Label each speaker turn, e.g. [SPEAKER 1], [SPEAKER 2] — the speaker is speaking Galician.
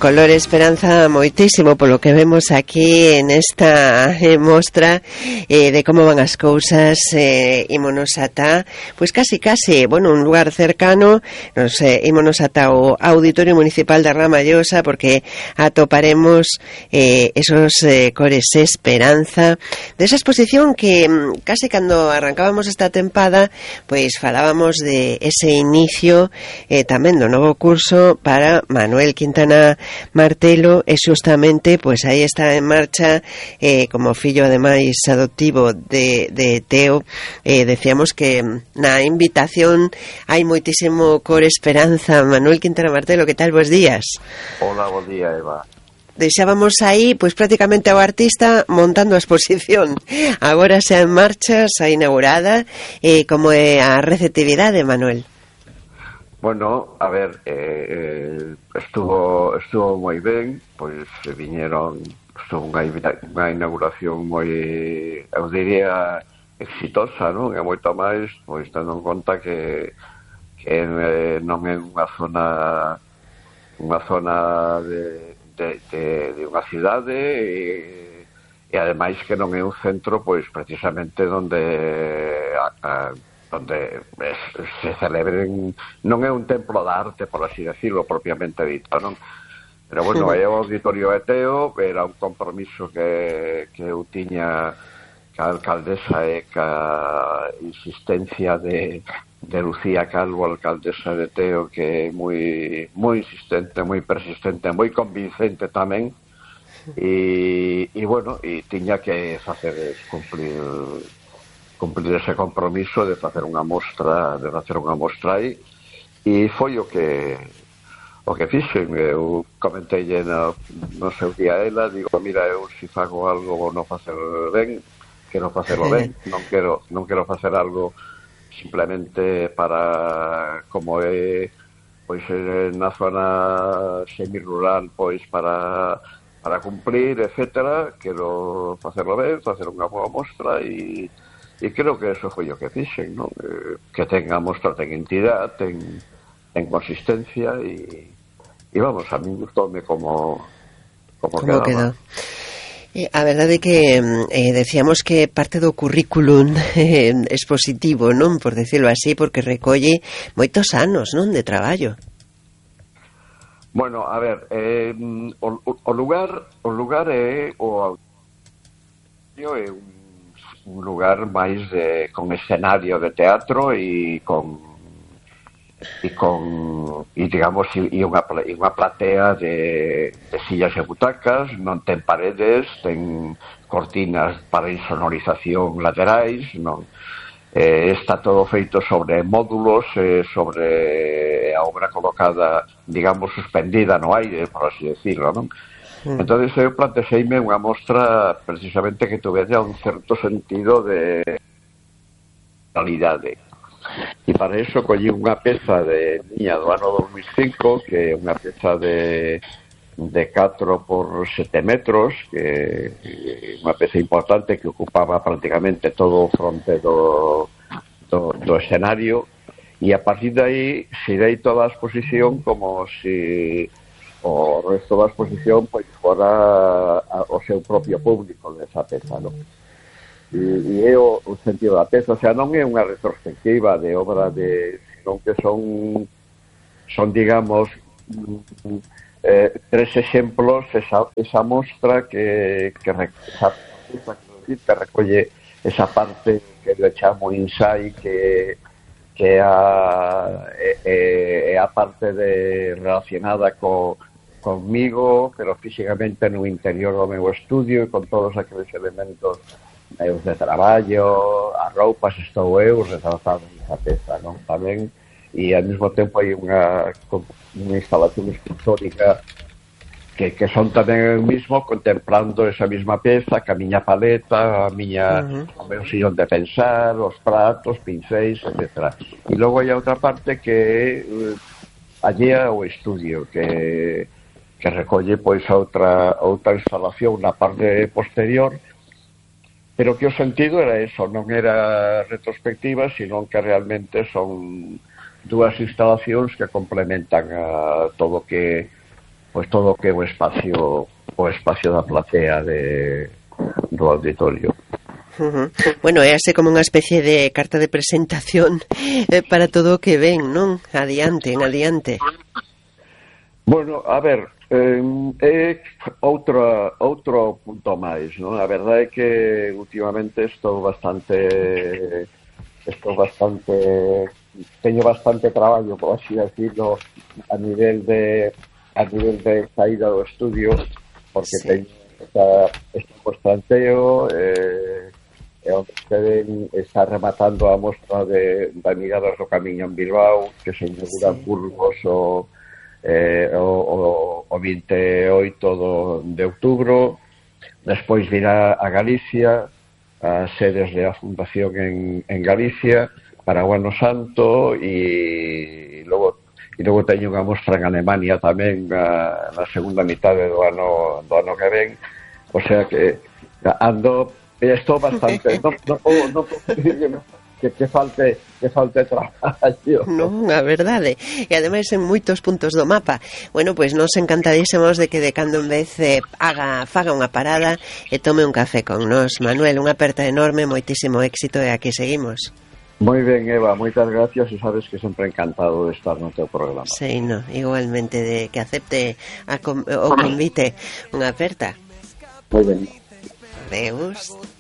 [SPEAKER 1] Color esperanza moitísimo polo que vemos aquí en esta mostra de como van as cousas. Ímonos ata, pois casi, bueno, un lugar cercano. Nos ímonos ata o Auditorio Municipal da Ramallosa, porque atoparemos esos cores esperanza desa exposición que casi cando arrancábamos esta tempada, pois falábamos de ese inicio tamén do novo curso para Manuel Quintana Martelo, e xustamente pois aí está en marcha como fillo ademais adoptivo de Teo. Decíamos que na invitación hai moitísimo cor esperanza. Manuel Quintana Martelo, que tal? Bos días.
[SPEAKER 2] Hola, bos días, Eva.
[SPEAKER 1] Deixábamos aí, pois prácticamente ao artista montando a exposición. Agora xa en marcha, xa inaugurada. Como é a receptividade, Manuel?
[SPEAKER 2] Bueno, a ver, estuvo moi ben, pois viñeron, estuvo unha inauguración moi, eu diría, exitosa, non? E moito máis, pois tendo en conta que non é unha zona de unha cidade e ademais que non é un centro, pois precisamente onde se celebren, non é un templo de arte, por así decirlo, propiamente dito, non? Pero bueno, é o Auditorio Eteo, era un compromiso que eu tiña ca alcaldesa e ca insistencia de Lucía Calvo, alcaldesa de Teo, que é moi insistente, moi persistente, moi convincente tamén, e bueno, e tiña que facer cumplir ese compromiso de facer unha mostra aí, e foi o que fixen. Eu comentei no seu día a ela, digo, mira, eu se fago algo vou non facer ben, quero facelo ben, non quero facer algo simplemente para, como é pois na zona semirural, pois para cumplir, etcétera. Quero facerlo ben, facer unha boa mostra, e creo que eso foi o que fixen, non? Que ten a mostra, ten entidade, ten consistencia, e vamos, a mí gustoume como quedaba.
[SPEAKER 1] A verdade é que decíamos que parte do currículum expositivo, non? Por decirlo así, porque recolle moitos anos, non? De traballo.
[SPEAKER 2] Bueno, a ver, o lugar é o Auditorio, é un lugar máis con escenario de teatro e digamos unha platea de sillas e butacas. Non ten paredes, ten cortinas para insonorización laterais, non? Está todo feito sobre módulos, sobre a obra colocada, digamos, suspendida no aire, por así decirlo, non? Entón eu plantexeime unha mostra precisamente que tuvese un certo sentido de realidade, e para iso collí unha peza de miña do ano 2005, que é unha peza de 4 por 7 metros, que é unha peza importante que ocupaba prácticamente todo o fronte do escenario, e a partir de aí xirei toda a exposición como se o resto da exposición pois fora o seu propio público desa peza, non? E é o sentido da peza, o sea, non é unha retrospectiva de obra senón que son digamos tres exemplos, esa mostra que recolle esa parte que eu chamo insight, que é a parte relacionada conmigo, pero físicamente no interior do meu estudio, e con todos aqueles elementos meus de traballo, as roupas, estou eu retratado nesa peza, non? Tamén, e ao mesmo tempo hai unha instalación escultórica que son tamén eu mismo contemplando esa mesma peza, ca miña paleta, o meu sillón de pensar, os pratos, pincéis, etc. E logo hai outra parte que allea o estudio, que recolle pois outra instalación na parte posterior, pero que o sentido era eso, non era retrospectiva, sino que realmente son dúas instalacións que complementan a todo o que pois todo o que é o espacio da platea do auditorio.
[SPEAKER 1] Bueno, é así como unha especie de carta de presentación para todo o que ven, non? Adiante, en adiante.
[SPEAKER 2] Bueno, a ver, é outro punto máis, non? A verdade é que últimamente teño bastante traballo, por así decirlo, a nivel de saída do estudio, porque sí, teño este postranteo onde está rematando a mostra da Miradas do Camiño en Bilbao, que se inaugura en Burgos o 28 de outubro. Despois virá a Galicia, as sedes da Fundación en Galicia para o Ano Santo, e logo teño unha mostra en Alemania tamén na segunda mitade do ano que ven. O sea que estou bastante non que falte traballo.
[SPEAKER 1] Non, a verdade. E ademais en moitos puntos do mapa. Bueno, pois nos encantadísimos de que de cando en vez faga unha parada e tome un café con nos. Manuel, unha aperta enorme, moitísimo éxito e aquí seguimos.
[SPEAKER 2] Moi ben, Eva, moitas gracias, e sabes que sempre encantado de estar no teu programa.
[SPEAKER 1] Sí, no, igualmente, de que acepte o convite. Unha aperta.
[SPEAKER 2] Moi ben.
[SPEAKER 1] Adeus.